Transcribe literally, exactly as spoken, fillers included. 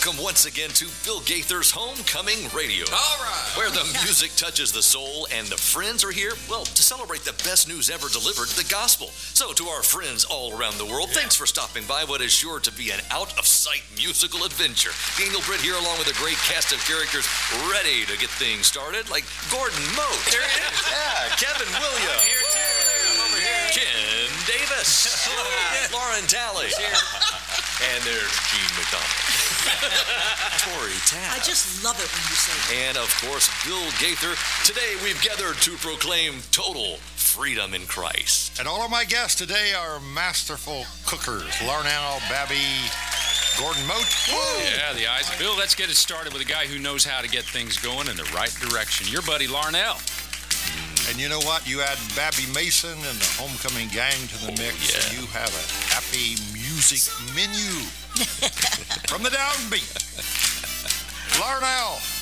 Welcome once again to Bill Gaither's Homecoming Radio. All right. Where the music touches the soul and the friends are here, well, to celebrate the best news ever delivered, the gospel. So to our friends all around the world, yeah. thanks for stopping by what is sure to be an out-of-sight musical adventure. Daniel Britt here along with a great cast of characters ready to get things started, like Gordon Moat. There he is. Yeah, Kevin Williams. I'm here too. I'm over here. Ken Davis. Lauren Talley. Here. And there's Gene McDonald. Tori Tabb. I just love it when you say that. And, of course, Bill Gaither. Today, we've gathered to proclaim total freedom in Christ. And all of my guests today are masterful cookers. Larnell, Babby, Gordon Moat. Woo! Yeah, the eyes. Bill, let's get it started with a guy who knows how to get things going in the right direction. Your buddy, Larnell. And you know what? You add Babby Mason and the Homecoming Gang to the mix, yeah. and you have a happy music menu from the downbeat. Larnell.